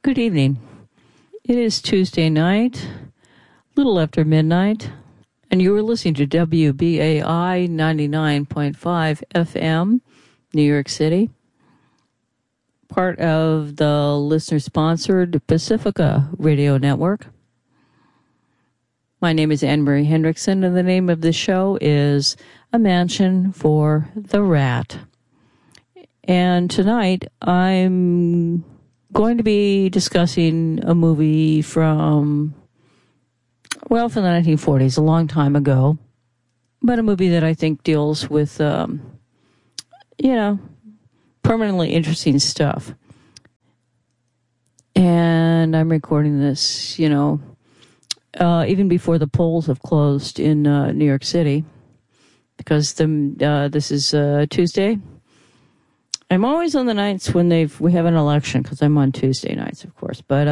Good evening. It is Tuesday night, a little after midnight, and you are listening to WBAI 99.5 FM, New York City, part of the listener-sponsored Pacifica Radio Network. My name is Anne-Marie Hendrickson, and the name of the show is A Mansion for the Rat. And tonight, I'm going to be discussing a movie from the 1940s, a long time ago, but a movie that I think deals with, permanently interesting stuff. And I'm recording this, even before the polls have closed in New York City, because this is Tuesday. I'm always on the nights when we have an election, because I'm on Tuesday nights, of course. But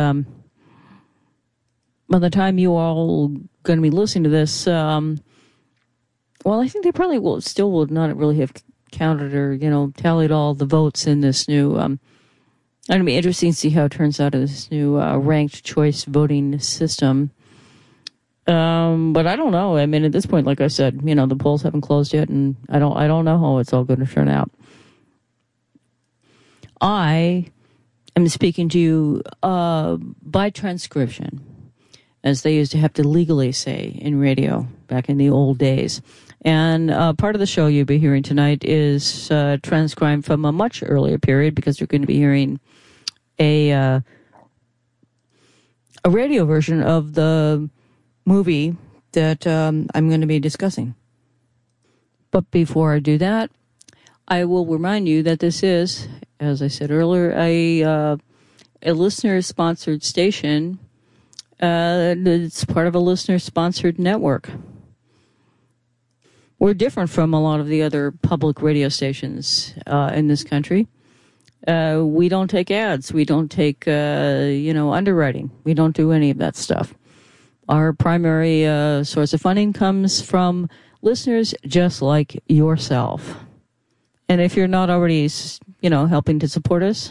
by the time you all going to be listening to this, I think they probably will not really have counted or tallied all the votes in this new. It'll be interesting to see how it turns out in this new ranked choice voting system. But I don't know. I mean, at this point, like I said, the polls haven't closed yet, and I don't know how it's all going to turn out. I am speaking to you by transcription, as they used to have to legally say in radio back in the old days. And part of the show you'll be hearing tonight is transcribed from a much earlier period, because you're going to be hearing a radio version of the movie that I'm going to be discussing. But before I do that, I will remind you that this is, as I said earlier, a listener-sponsored station. It's part of a listener-sponsored network. We're different from a lot of the other public radio stations in this country. We don't take ads. We don't take, underwriting. We don't do any of that stuff. Our primary source of funding comes from listeners just like yourself. And if you're not already, helping to support us,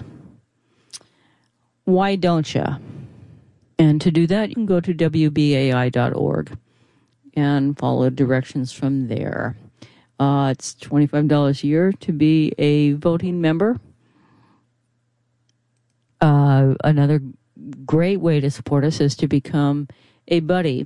why don't you? And to do that, you can go to WBAI.org and follow directions from there. It's $25 a year to be a voting member. Another great way to support us is to become a buddy.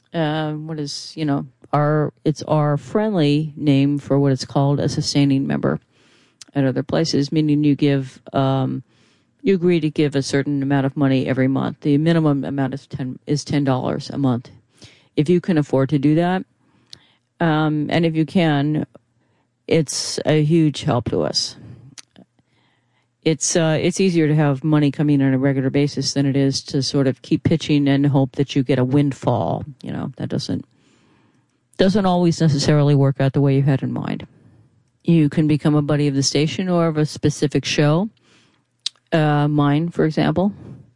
It's our friendly name for what it's called a sustaining member at other places, meaning you agree to give a certain amount of money every month. The minimum amount is $10 a month. If you can afford to do that, and if you can, it's a huge help to us. It's easier to have money coming on a regular basis than it is to sort of keep pitching and hope that you get a windfall. That doesn't always necessarily work out the way you had in mind. You can become a buddy of the station or of a specific show, mine, for example.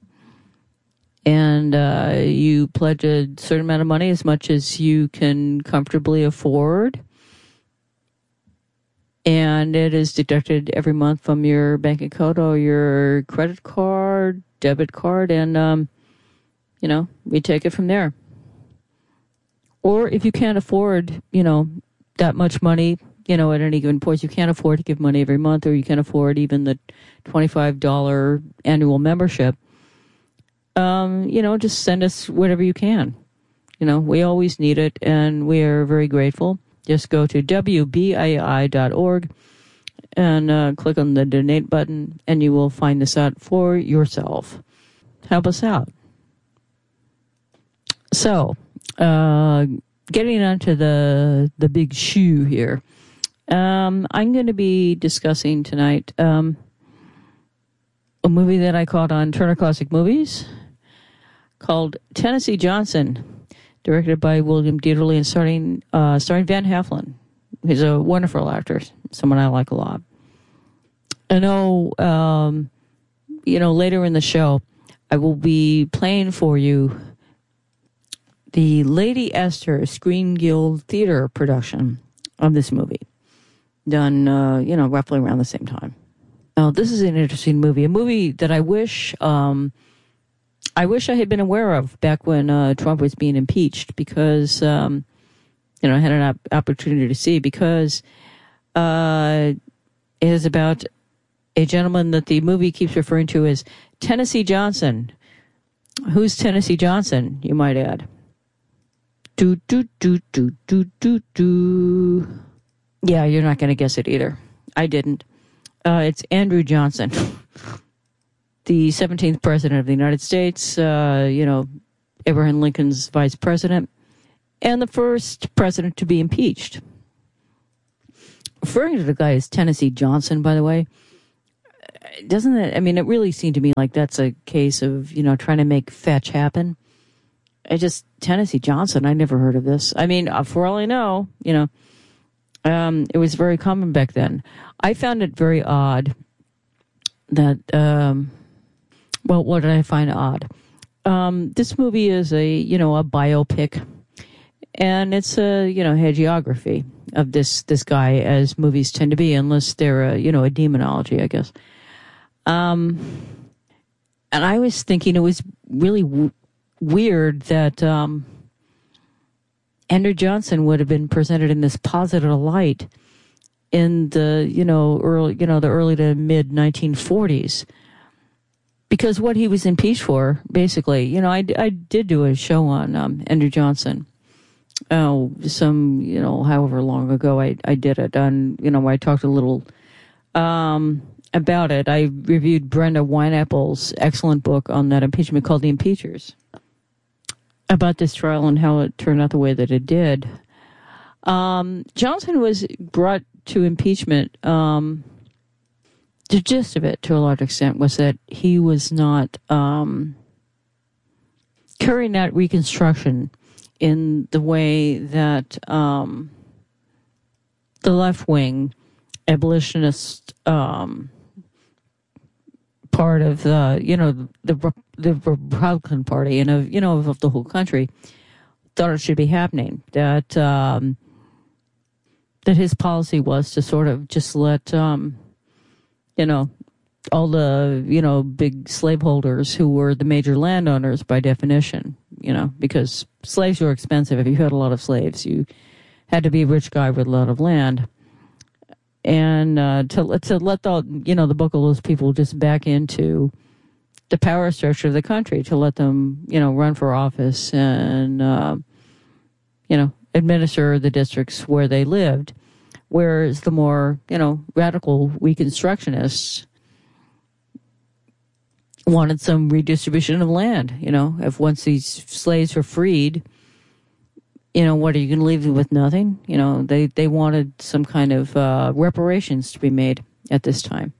And you pledge a certain amount of money, as much as you can comfortably afford. And it is deducted every month from your bank account or your credit card, debit card, and, we take it from there. Or if you can't afford, that much money, at any given point, you can't afford to give money every month, or you can't afford even the $25 annual membership, just send us whatever you can. We always need it, and we are very grateful. Just go to WBAI.org and click on the donate button, and you will find this out for yourself. Help us out. So, getting onto the big shoe here. I'm going to be discussing tonight a movie that I caught on Turner Classic Movies called Tennessee Johnson, directed by William Dieterle and starring Van Heflin. He's a wonderful actor, someone I like a lot. I know, later in the show, I will be playing for you the Lady Esther Screen Guild Theater production of this movie, done, roughly around the same time. Now, this is an interesting movie, a movie that I wish I wish I had been aware of back when Trump was being impeached, because I had an opportunity to see, because it is about a gentleman that the movie keeps referring to as Tennessee Johnson. Who's Tennessee Johnson, you might add? Do, do, do, do, do, do, do. Yeah, you're not going to guess it either. I didn't. It's Andrew Johnson, the 17th president of the United States, Abraham Lincoln's vice president, and the first president to be impeached. Referring to the guy as Tennessee Johnson, by the way, doesn't it? I mean, it really seemed to me like that's a case of, trying to make fetch happen. Tennessee Johnson, I never heard of this. I mean, for all I know, it was very common back then. I found it very odd that, what did I find odd? This movie is a biopic, and it's a, hagiography of this guy, as movies tend to be, unless they're a demonology, I guess. And I was thinking it was really weird that Andrew Johnson would have been presented in this positive light in the early to mid 1940s, because what he was impeached for, basically, I did do a show on Andrew Johnson. However long ago I did it, and I talked a little about it. I reviewed Brenda Wineapple's excellent book on that impeachment called The Impeachers, about this trial and how it turned out the way that it did. Johnson was brought to impeachment. The gist of it, to a large extent, was that he was not carrying out Reconstruction in the way that the left-wing abolitionist part of the Republican Party and of the whole country thought it should be happening. That his policy was to sort of just let all the big slaveholders, who were the major landowners by definition, because slaves were expensive. If you had a lot of slaves, you had to be a rich guy with a lot of land. And to let the bulk of those people just back into the power structure of the country, to let them run for office and administer the districts where they lived, whereas the more radical Reconstructionists wanted some redistribution of land. If once these slaves were freed, what are you going to leave them with? Nothing. They wanted some kind of reparations to be made at this time,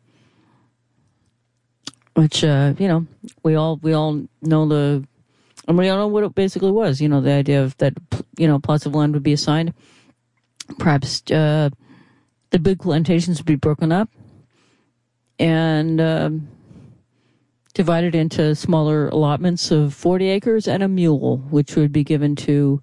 which we all know and we all know what it basically was. The idea of that plots of land would be assigned. Perhaps the big plantations would be broken up and divided into smaller allotments of 40 acres and a mule, which would be given to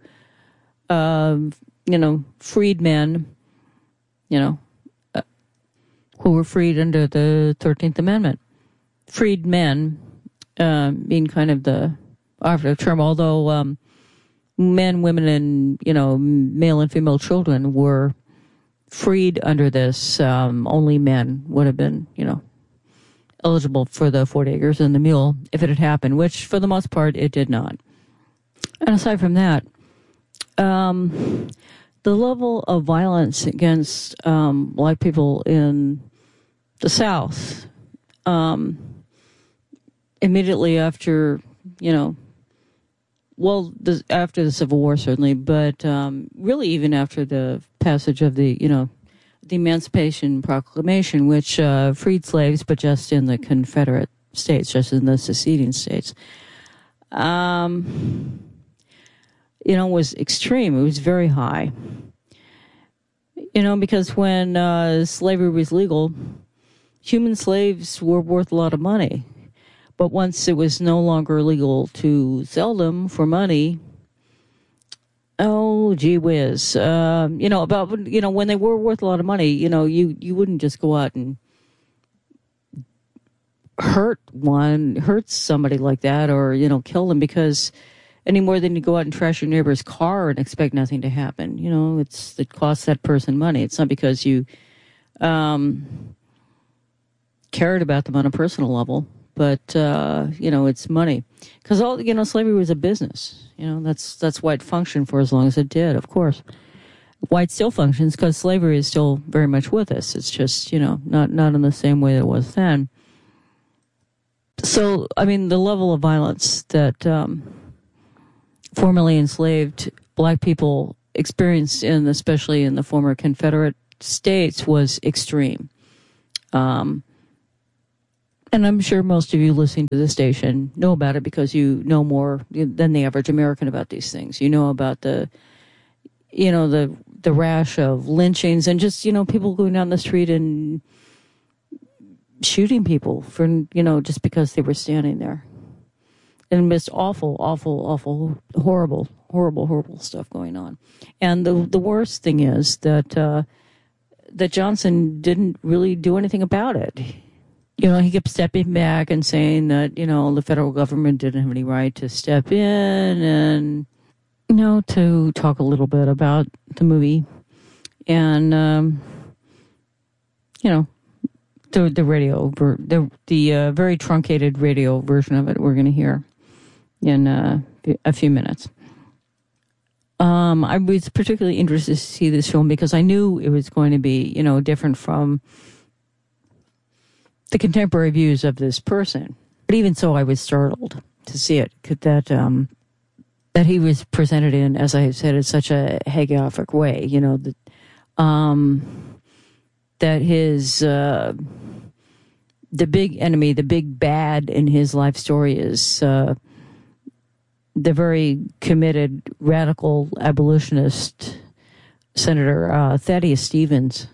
freedmen, who were freed under the 13th Amendment. Freedmen being kind of the operative term, although men, women, and male and female children were freed under this. Only men would have been eligible for the 40 acres and the mule if it had happened, which for the most part it did not. And aside from that, the level of violence against black people in the South, immediately after, after the Civil War, certainly, but really even after the passage of the Emancipation Proclamation, which freed slaves, but just in the Confederate states, just in the seceding states, was extreme. It was very high. Because when slavery was legal, human slaves were worth a lot of money. But once it was no longer legal to sell them for money, oh, gee whiz. When they were worth a lot of money, you wouldn't just go out and hurt somebody like that, or, you know, kill them, because any more than you go out and trash your neighbor's car and expect nothing to happen. You know, it costs that person money. It's not because you cared about them on a personal level, but you know, it's money. Because slavery was a business. You know, that's why it functioned for as long as it did. Of course, why it still functions, because slavery is still very much with us. It's just, you know, not in the same way that it was then. So, I mean, the level of violence that formerly enslaved black people experienced especially in the former Confederate states was extreme. And I'm sure most of you listening to this station know about it, because you know more than the average American about these things. You know about the rash of lynchings and just, you know, people going down the street and shooting people for, you know, just because they were standing there. And amidst awful, horrible stuff going on. And the worst thing is that Johnson didn't really do anything about it. You know, he kept stepping back and saying that, you know, the federal government didn't have any right to step in, and, you know, to talk a little bit about the movie and, you know, the radio, the very truncated radio version of it we're going to hear in a few minutes. I was particularly interested to see this film because I knew it was going to be, you know, different from the contemporary views of this person. But even so, I was startled to see it, that he was presented in, as I said, in such a hagiographic way. You know, that his the big enemy, the big bad in his life story is the very committed radical abolitionist Senator Thaddeus Stevens.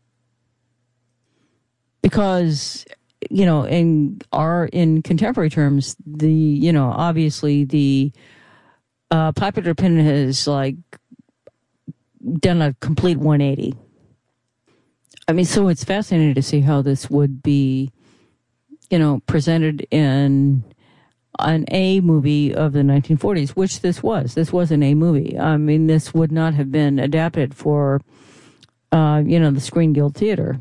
Because, you know, in contemporary terms, obviously the popular opinion has like done a complete 180. I mean, so it's fascinating to see how this would be, you know, presented in an A movie of the 1940s, which this was. This was an A movie. I mean, this would not have been adapted for, the Screen Guild Theater.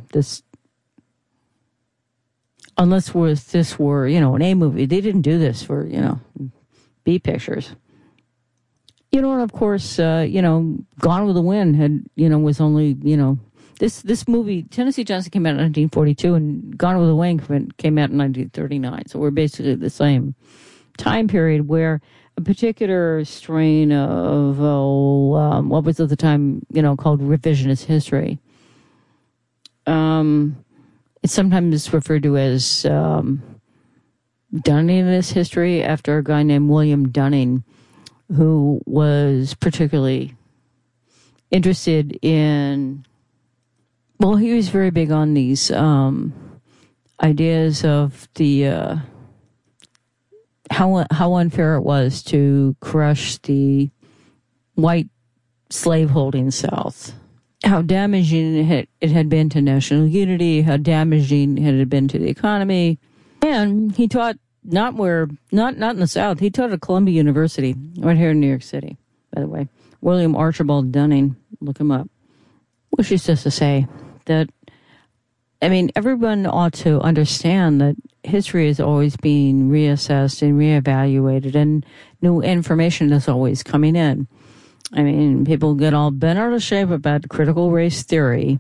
Unless this were, you know, an A movie. They didn't do this for, you know, B pictures. You know, and of course, Gone with the Wind was only, you know, this movie, Tennessee Johnson came out in 1942 and Gone with the Wind came out in 1939. So we're basically the same time period where a particular strain of, what was at the time, you know, called revisionist history. It's sometimes referred to as Dunningist history, after a guy named William Dunning, who was particularly interested in, well, he was very big on these ideas of the how unfair it was to crush the white slaveholding South. How damaging it had been to national unity, how damaging it had been to the economy. And he taught not in the South. He taught at Columbia University, right here in New York City, by the way. William Archibald Dunning, look him up. Which is just to say that, I mean, everyone ought to understand that history is always being reassessed and reevaluated, and new information is always coming in. I mean, people get all bent out of shape about critical race theory.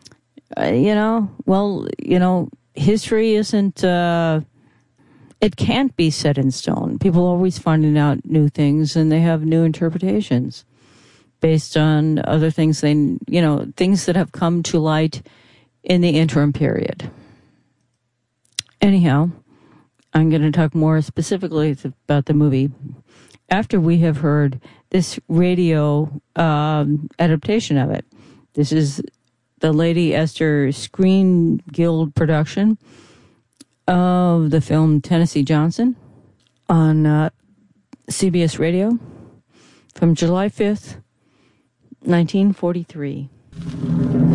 History isn't, it can't be set in stone. People are always finding out new things, and they have new interpretations based on other things things that have come to light in the interim period. Anyhow, I'm going to talk more specifically about the movie after we have heard this radio adaptation of it. This is the Lady Esther Screen Guild production of the film Tennessee Johnson on CBS Radio from July 5th, 1943.